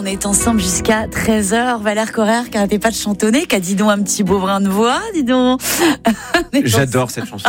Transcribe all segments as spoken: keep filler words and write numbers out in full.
on est ensemble jusqu'à treize heures. Valère Correa, qui n'arrêtait pas de chantonner, qui a dit donc un petit beau brin de voix, dis donc. J'adore cette chanson.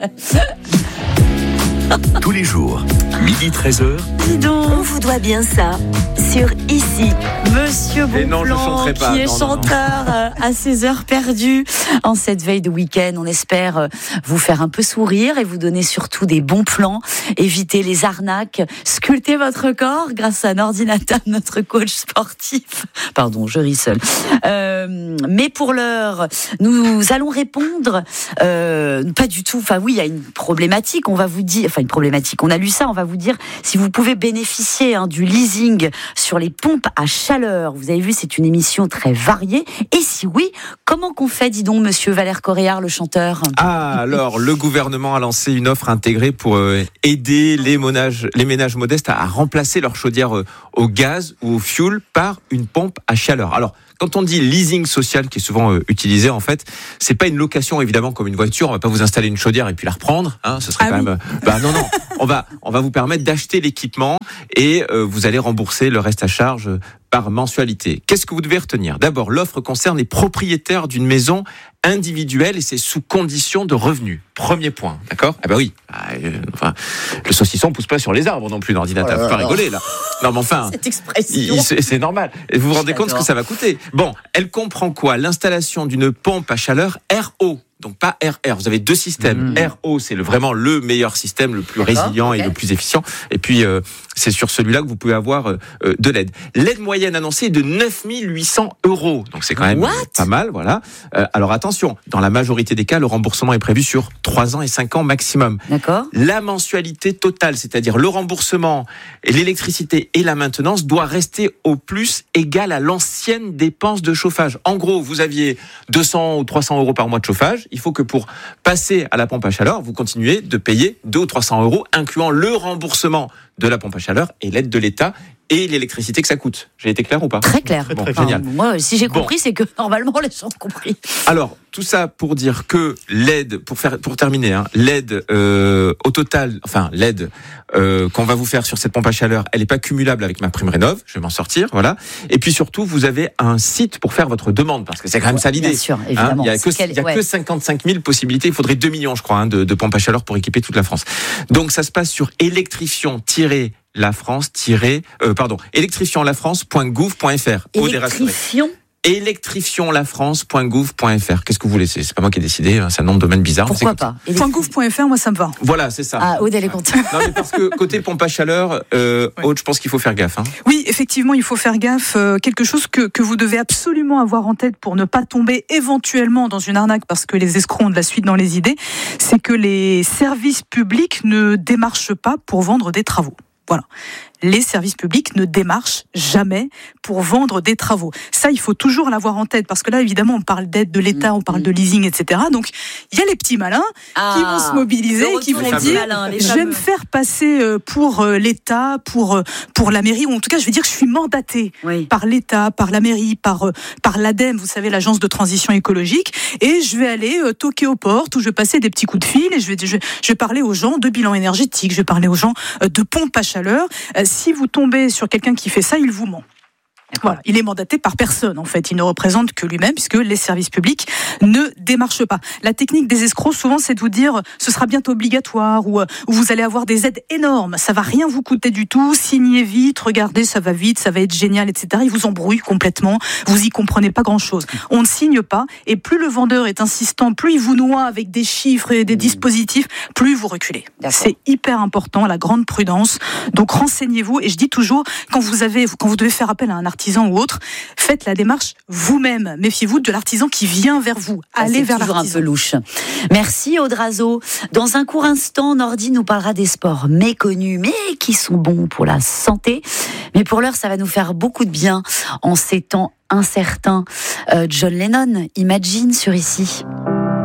Tous les jours, midi treize heures. Dis donc. On vous doit bien ça sur Ici. Monsieur Bonpland, qui est non, chanteur non, non. à ses heures perdues en cette veille de week-end. On espère vous faire un peu sourire et vous donner surtout des bons plans. Éviter les arnaques, sculpter votre corps grâce à un ordinateur, notre coach sportif. Pardon, je ris seul. Euh, mais pour l'heure, nous allons répondre, euh, pas du tout, enfin oui, il y a une problématique, on va vous dire, enfin une problématique, on a lu ça, on va vous dire si vous pouvez bénéficier hein, du leasing sur les pompes à chaleur. Vous avez vu, c'est une émission très variée. Et si oui, comment qu'on fait, dis donc, monsieur Valère Correa, le chanteur ? Ah, alors, le gouvernement a lancé une offre intégrée pour euh, aider les ménages, les ménages modestes à, à remplacer leur chaudière euh, au gaz ou au fioul par une pompe à chaleur. Alors, quand on dit leasing social, qui est souvent euh, utilisé, en fait, c'est pas une location évidemment comme une voiture. On va pas vous installer une chaudière et puis la reprendre. Hein, ce serait ah quand oui. même. Euh, bah non non. On va on va vous permettre d'acheter l'équipement et euh, vous allez rembourser le reste à charge par mensualité. Qu'est-ce que vous devez retenir ? D'abord, l'offre concerne les propriétaires d'une maison individuelle et c'est sous condition de revenus. Premier point, d'accord ? Ah bah oui. Ah, euh, enfin, le saucisson pousse pas sur les arbres non plus d'ordinateur. Oh Faut pas rigoler là. Non mais enfin. Cette expression. Il, c'est, c'est normal. Et vous vous rendez compte ce que ça va coûter ? Bon, elle comprend quoi ? L'installation d'une pompe à chaleur R O. Donc pas R R, vous avez deux systèmes. Mmh. R O, c'est le, vraiment le meilleur système, le plus D'accord, résilient okay. et le plus efficient. Et puis, euh, c'est sur celui-là que vous pouvez avoir euh, de l'aide. L'aide moyenne annoncée est de neuf mille huit cents euros. Donc c'est quand même What pas mal, voilà. Euh, alors attention, dans la majorité des cas, le remboursement est prévu sur trois ans et cinq ans maximum. D'accord. La mensualité totale, c'est-à-dire le remboursement, et l'électricité et la maintenance, doit rester au plus égale à l'ancienne dépense de chauffage. En gros, vous aviez deux cents ou trois cents euros par mois de chauffage. Il faut que pour passer à la pompe à chaleur, vous continuez de payer deux ou trois cents euros, incluant le remboursement de la pompe à chaleur et l'aide de l'État et l'électricité que ça coûte. J'ai été clair ou pas ? Très clair. Bon, très génial. Enfin, moi, si j'ai compris, bon. c'est que normalement les gens ont compris. Alors, tout ça pour dire que l'aide, pour faire, pour terminer, hein, l'aide euh, au total, enfin l'aide euh, qu'on va vous faire sur cette pompe à chaleur, elle n'est pas cumulable avec ma prime rénov. Je vais m'en sortir, voilà. Et puis surtout, vous avez un site pour faire votre demande, parce que c'est quand même ça l'idée. Bien sûr, évidemment. Hein, il y a que, il y a ouais. que cinquante-cinq mille possibilités. Il faudrait deux millions, je crois, hein, de, de pompes à chaleur pour équiper toute la France. Donc ça se passe sur électrifion la France euh, pardon électrifion la france point gouv point f r. Électrifion électrifion la france point gouv point f r. Qu'est-ce que vous voulez ? C'est pas moi qui ai décidé, c'est un nom de domaine bizarre. Pourquoi pas ? .gouv point f r, moi ça me va. Voilà, c'est ça. Ah, Aude, elle est contente. Non, mais parce que côté pompe à chaleur, euh, oui. Aude, je pense qu'il faut faire gaffe. Hein. Oui, effectivement, il faut faire gaffe. Euh, quelque chose que, que vous devez absolument avoir en tête pour ne pas tomber éventuellement dans une arnaque, parce que les escrocs ont de la suite dans les idées, c'est que les services publics ne démarchent pas pour vendre des travaux. Voilà. Les services publics ne démarchent jamais pour vendre des travaux. Ça, il faut toujours l'avoir en tête, parce que là, évidemment, on parle d'aide de l'État, on parle de leasing, et cetera. Donc, il y a les petits malins ah, qui vont se mobiliser et qui vont dire malins, je vais me faire passer pour l'État, pour, pour la mairie, ou en tout cas, je vais dire que je suis mandaté oui. par l'État, par la mairie, par, par l'ADEME, vous savez, l'agence de transition écologique, et je vais aller toquer aux portes, où je vais passer des petits coups de fil, et je vais, je, je vais parler aux gens de bilan énergétique, je vais parler aux gens de pompes à chaleur. Si vous tombez sur quelqu'un qui fait ça, il vous ment. Voilà, il est mandaté par personne en fait, il ne représente que lui-même puisque les services publics ne démarchent pas. La technique des escrocs souvent c'est de vous dire ce sera bientôt obligatoire ou, ou vous allez avoir des aides énormes, ça va rien vous coûter du tout, signez vite, regardez ça va vite, ça va être génial, et cetera. Ils vous embrouillent complètement, vous y comprenez pas grand-chose. On ne signe pas et plus le vendeur est insistant, plus il vous noie avec des chiffres et des dispositifs, plus vous reculez. D'accord. C'est hyper important, la grande prudence. Donc renseignez-vous et je dis toujours quand vous avez, quand vous devez faire appel à un artisan ou autre, faites la démarche vous-même. Méfiez-vous de l'artisan qui vient vers vous. Allez ah, vers l'artisan. C'est toujours un peu louche. Merci Aude Razeau. Dans un court instant, Nordi nous parlera des sports méconnus, mais qui sont bons pour la santé. Mais pour l'heure, ça va nous faire beaucoup de bien en ces temps incertains. Euh, John Lennon, Imagine sur Ici.